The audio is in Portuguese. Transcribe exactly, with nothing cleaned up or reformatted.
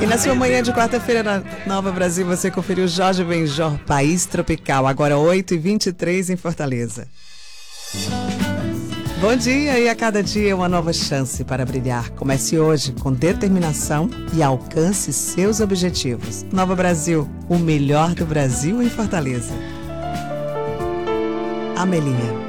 na sua manhã de quarta-feira na Nova Brasil, você conferiu Jorge Benjor, País Tropical, agora oito e vinte e três em Fortaleza. Bom dia, e a cada dia uma nova chance para brilhar. Comece hoje com determinação e alcance seus objetivos. Nova Brasil, o melhor do Brasil em Fortaleza. Amelinha.